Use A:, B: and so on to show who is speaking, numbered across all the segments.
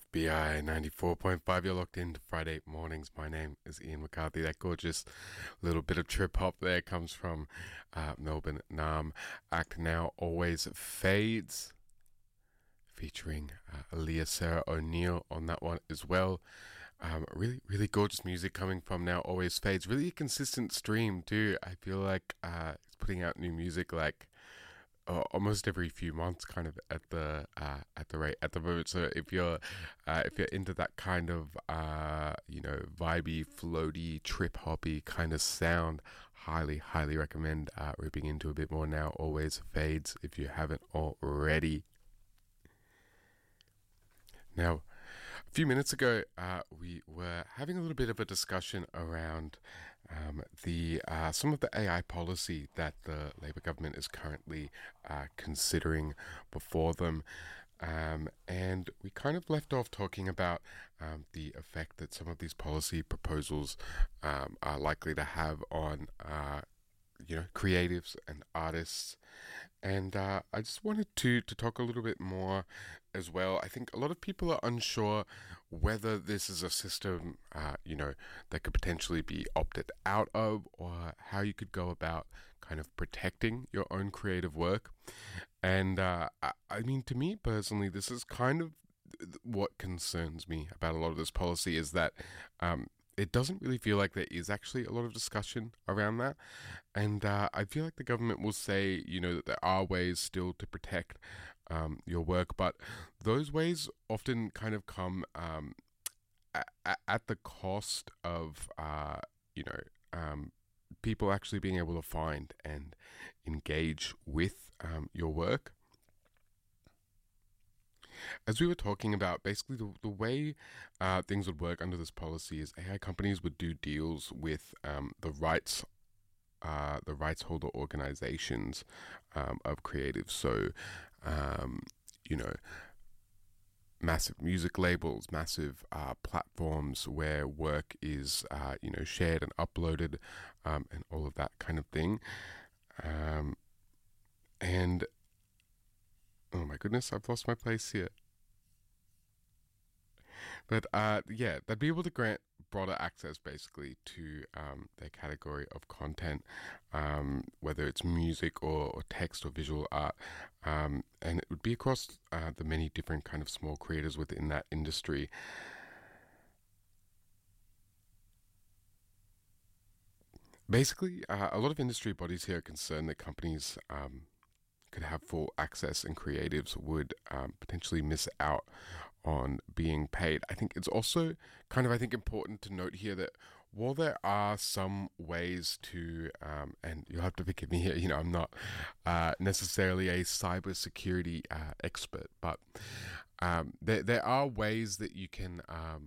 A: FBI 94.5, you're locked into Friday mornings. My name is Ian McCarthy. That gorgeous little bit of trip hop there comes from Melbourne Nam. Act Now Always Fades, featuring Aaliyah Sarah O'Neill on that one as well. Really gorgeous music coming from Now Always Fades. Really a consistent stream too. I feel like it's putting out new music like almost every few months, kind of at the rate at the moment. So if you're into that kind of vibey, floaty, trip hoppy kind of sound, highly recommend ripping into a bit more Now Always Fades if you haven't already. Now, a few minutes ago, we were having a little bit of a discussion around some of the AI policy that the Labor government is currently considering before them. And we kind of left off talking about the effect that some of these policy proposals are likely to have on creatives and artists. And I just wanted to talk a little bit more as well. I think a lot of people are unsure whether this is a system, that could potentially be opted out of, or how you could go about kind of protecting your own creative work. And I mean, to me personally, this is kind of what concerns me about a lot of this policy, is that it doesn't really feel like there is actually a lot of discussion around that. And I feel like the government will say, that there are ways still to protect your work, but those ways often kind of come at the cost of, people actually being able to find and engage with your work. As we were talking about, basically the way things would work under this policy is AI companies would do deals with the rights holder organizations of creatives. So, massive music labels, massive platforms where work is, shared and uploaded, and all of that kind of thing. And oh my goodness, I've lost my place here. But they'd be able to grant broader access basically to their category of content, whether it's music or text or visual art. And it would be across the many different kind of small creators within that industry. Basically, a lot of industry bodies here are concerned that companies could have full access and creatives would potentially miss out on being paid. I think it's also important to note here that while there are some ways to, and you'll have to forgive me here, I'm not necessarily a cybersecurity expert, but there are ways that you can,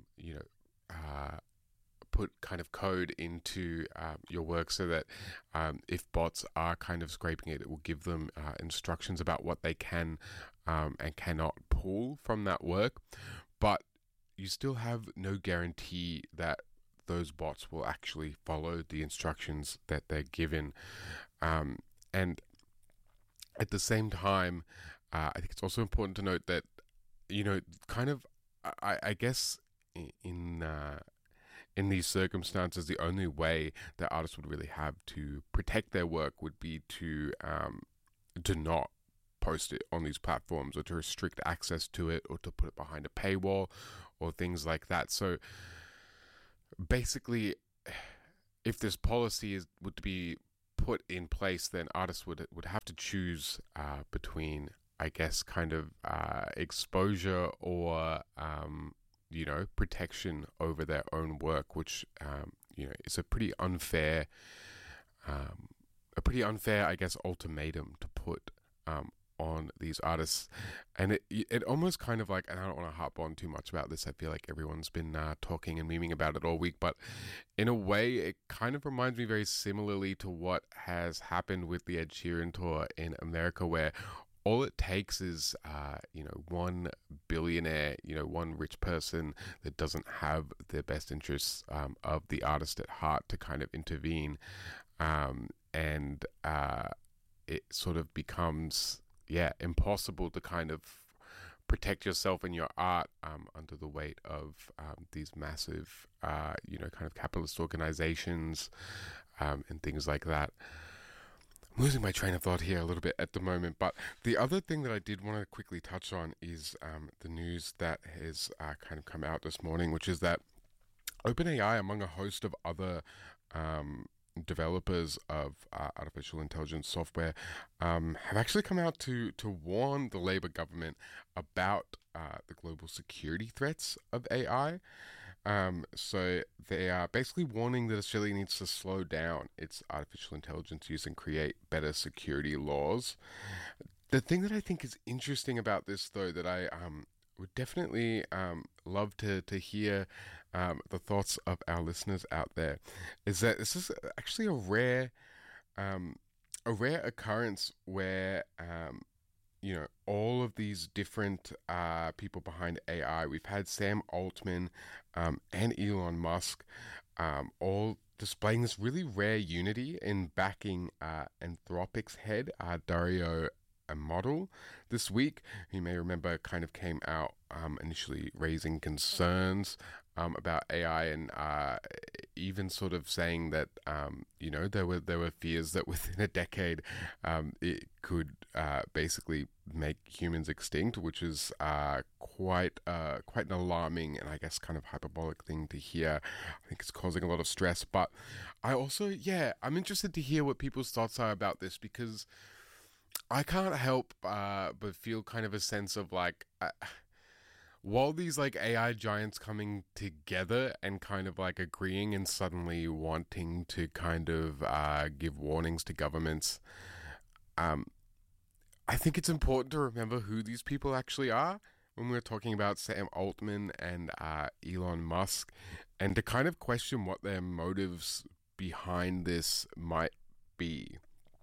A: put kind of code into your work so that if bots are kind of scraping it, it will give them instructions about what they can and cannot pull from that work. But you still have no guarantee that those bots will actually follow the instructions that they're given. And at the same time, I think it's also important to note that, I guess in these circumstances, the only way that artists would really have to protect their work would be to not post it on these platforms, or to restrict access to it, or to put it behind a paywall, or things like that. So basically, if this policy would be put in place, then artists would have to choose between, I guess, kind of exposure or protection over their own work, which is a pretty unfair, I guess, ultimatum to put on these artists. And it almost kind of like, and I don't want to harp on too much about this, I feel like everyone's been talking and memeing about it all week, but in a way it kind of reminds me very similarly to what has happened with the Ed Sheeran tour in America, where all it takes is, one billionaire, one rich person that doesn't have the best interests of the artist at heart to kind of intervene. And it sort of becomes, impossible to kind of protect yourself and your art under the weight of these massive, kind of capitalist organizations and things like that. I'm losing my train of thought here a little bit at the moment, but the other thing that I did want to quickly touch on is the news that has kind of come out this morning, which is that OpenAI, among a host of other developers of artificial intelligence software, have actually come out to warn the Labour government about the global security threats of AI. So they are basically warning that Australia needs to slow down its artificial intelligence use and create better security laws. The thing that I think is interesting about this, though, that I would definitely love to hear the thoughts of our listeners out there, is that this is actually a rare occurrence where all of these different people behind AI. We've had Sam Altman and Elon Musk all displaying this really rare unity in backing Anthropic's head, Dario Amodei, this week. You may remember kind of came out initially raising concerns about AI and even sort of saying that there were fears that within a decade it could basically make humans extinct, which is quite an alarming and I guess kind of hyperbolic thing to hear. I think it's causing a lot of stress, but I also I'm interested to hear what people's thoughts are about this, because I can't help but feel kind of a sense of like, while these like AI giants coming together and kind of like agreeing and suddenly wanting to kind of give warnings to governments, I think it's important to remember who these people actually are when we're talking about Sam Altman and Elon Musk, and to kind of question what their motives behind this might be.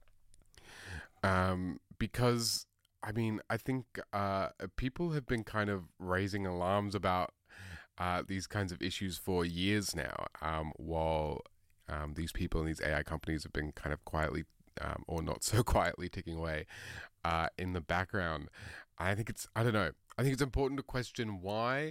A: Because I mean, I think people have been kind of raising alarms about these kinds of issues for years now, while these people and these AI companies have been kind of quietly, or not so quietly, ticking away in the background. I think it's important to question why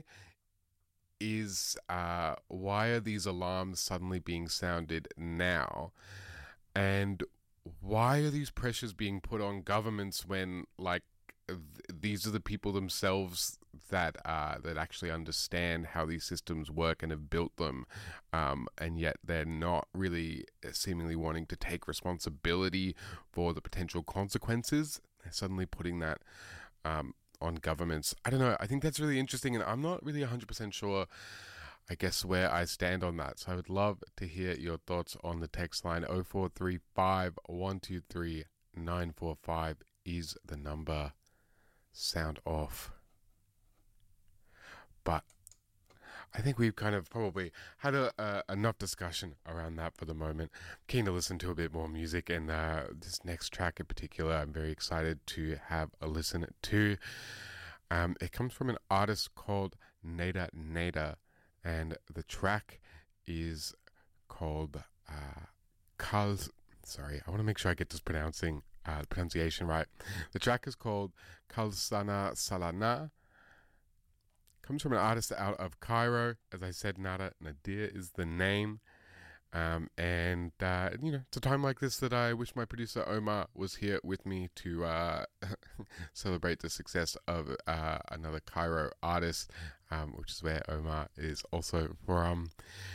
A: are these alarms suddenly being sounded now, and why are these pressures being put on governments when, like, these are the people themselves that actually understand how these systems work and have built them, and yet they're not really seemingly wanting to take responsibility for the potential consequences? They're suddenly putting that on governments. I don't know. I think that's really interesting, and I'm not really 100% sure, I guess, where I stand on that. So I would love to hear your thoughts on the text line. 0435 123 945 is the number. Sound off. But I think we've kind of probably had enough discussion around that for the moment. Keen to listen to a bit more music, and this next track in particular I'm very excited to have a listen to. It comes from an artist called Nada Nada, and the track is called sorry, I want to make sure I get this pronunciation right. The track is called Kalsana Salana. Comes from an artist out of Cairo. As I said, Nada Nadir is the name. And it's a time like this that I wish my producer Omar was here with me to celebrate the success of another Cairo artist, which is where Omar is also from.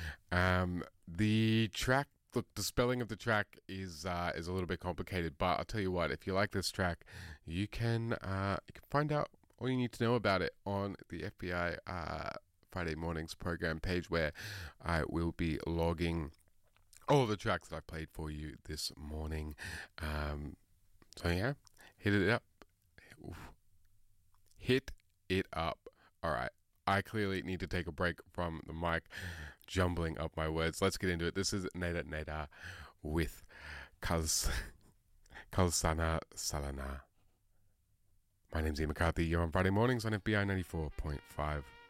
A: The track, look, the spelling of the track is a little bit complicated, but I'll tell you what, if you like this track, you can find out all you need to know about it on the FBI Friday Mornings program page, where I will be logging all the tracks that I played for you this morning. So yeah, hit it up. Oof. Hit it up. All right. I clearly need to take a break from the mic, jumbling up my words. Let's get into it. This is Nada Nada with Kalsana Salana. My name's Ian McCarthy. You're on Friday Mornings on FBI 94.5.